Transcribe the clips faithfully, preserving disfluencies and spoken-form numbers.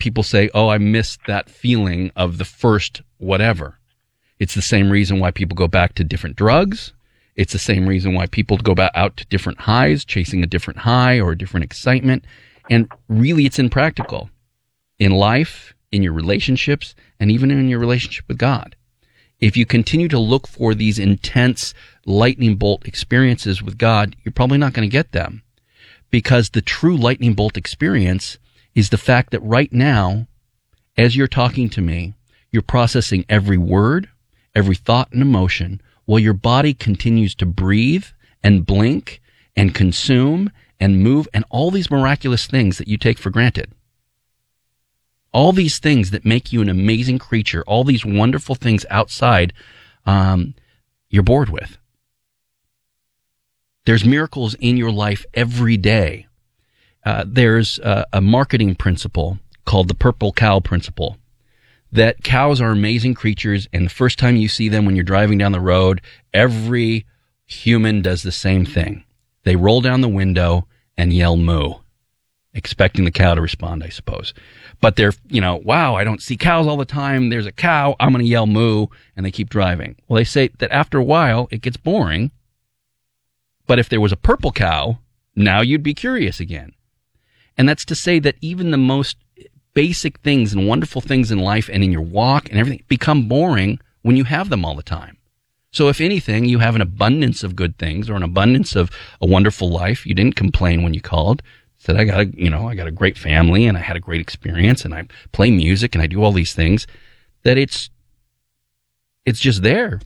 people say, oh, I missed that feeling of the first whatever. It's the same reason why people go back to different drugs. It's the same reason why people go back out to different highs, chasing a different high or a different excitement. And really, it's impractical in life, in your relationships, and even in your relationship with God. If you continue to look for these intense lightning bolt experiences with God, you're probably not going to get them. Because the true lightning bolt experience is the fact that right now, as you're talking to me, you're processing every word, every thought and emotion, while your body continues to breathe and blink and consume and move and all these miraculous things that you take for granted. All these things that make you an amazing creature, all these wonderful things outside, um, you're bored with. There's miracles in your life every day. Uh, there's a, a marketing principle called the purple cow principle, that cows are amazing creatures, and the first time you see them when you're driving down the road, every human does the same thing. They roll down the window and yell moo, expecting the cow to respond, I suppose. But they're, you know, wow, I don't see cows all the time. There's a cow, I'm going to yell moo, and they keep driving. Well, they say that after a while, it gets boring. But if there was a purple cow, now you'd be curious again. And that's to say that even the most basic things and wonderful things in life and in your walk and everything become boring when you have them all the time. So if anything, you have an abundance of good things or an abundance of a wonderful life. You didn't complain when you called. Said, I got a, you know, I got a great family and I had a great experience and I play music and I do all these things, that it's, it's just there.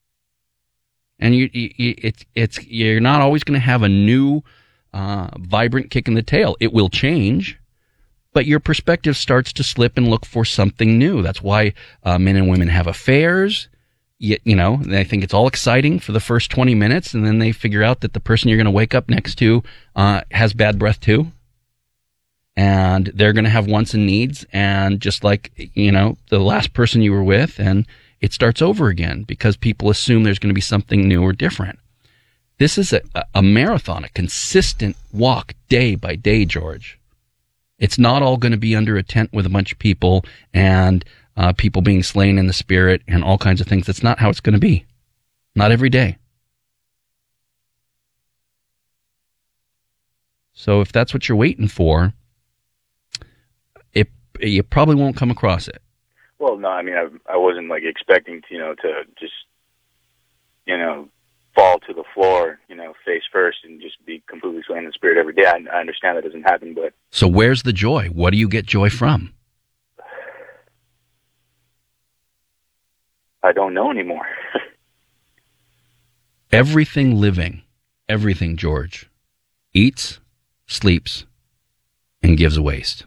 And you, you it's, it's, you're not always going to have a new, uh, vibrant kick in the tail. It will change, but your perspective starts to slip and look for something new. That's why, uh, men and women have affairs. You, you know, they think it's all exciting for the first twenty minutes, and then they figure out that the person you're going to wake up next to uh, has bad breath too. And they're going to have wants and needs, and just like, you know, the last person you were with, and it starts over again because people assume there's going to be something new or different. This is a, a marathon, a consistent walk day by day, George. It's not all going to be under a tent with a bunch of people and Uh, people being slain in the spirit and all kinds of things. That's not how it's going to be. Not every day. So if that's what you're waiting for, it you probably won't come across it. Well, no, I mean, I, I wasn't like expecting to, you know, to just, you know, fall to the floor, you know, face first and just be completely slain in the spirit every day. I, I understand that doesn't happen, but... So where's the joy? What do you get joy from? I don't know anymore. Everything living, everything, George, eats, sleeps, and gives a waste.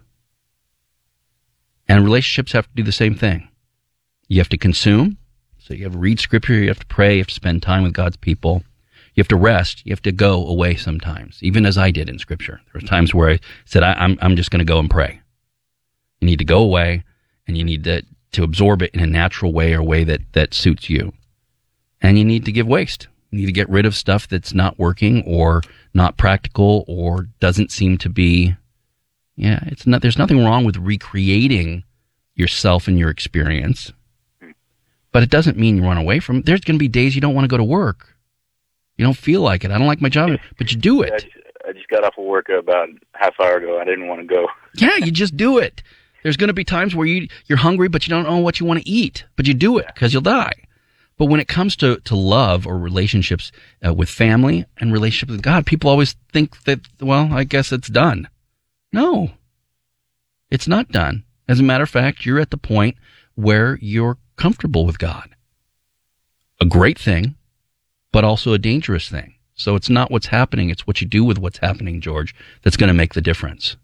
And relationships have to do the same thing. You have to consume, so you have to read scripture, you have to pray, you have to spend time with God's people. You have to rest, you have to go away sometimes, even as I did in scripture. There were times where I said, I, I'm, I'm just going to go and pray. You need to go away, and you need to to absorb it in a natural way or a way that, that suits you. And you need to give waste. You need to get rid of stuff that's not working or not practical or doesn't seem to be, yeah, it's not, there's nothing wrong with recreating yourself and your experience. But it doesn't mean you run away from it. There's going to be days you don't want to go to work. You don't feel like it. I don't like my job, but you do it. I just, I just got off of work about half hour ago. I didn't want to go. Yeah, you just do it. There's going to be times where you, you're hungry, but you don't know what you want to eat, but you do it because you'll die. But when it comes to, to love or relationships uh, with family and relationships with God, people always think that, well, I guess it's done. No, it's not done. As a matter of fact, you're at the point where you're comfortable with God. A great thing, but also a dangerous thing. So it's not what's happening, it's what you do with what's happening, George, that's going to make the difference.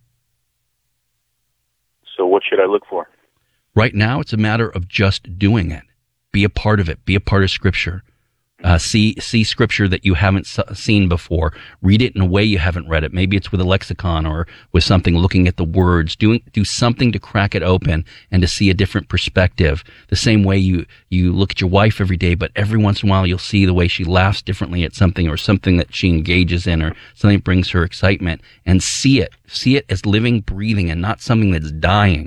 So what should I look for? Right now, it's a matter of just doing it. Be a part of it. Be a part of Scripture. Uh, see see Scripture that you haven't seen before. Read it in a way you haven't read it. Maybe it's with a lexicon or with something, looking at the words. Doing do something to crack it open and to see a different perspective. The same way you, you look at your wife every day, but every once in a while you'll see the way she laughs differently at something or something that she engages in or something that brings her excitement. And see it. See it as living, breathing, and not something that's dying.